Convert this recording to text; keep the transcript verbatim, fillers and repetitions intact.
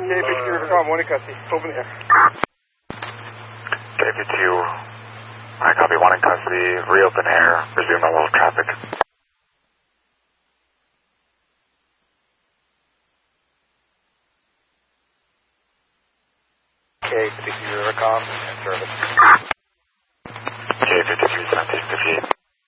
fifty-two Rivercom, one in custody. Open the air. K fifty-two, I copy, one in custody, reopen air, resume level of traffic. K fifty-two Rivercom, and service. K fifty-three, seventeen fifty-eight.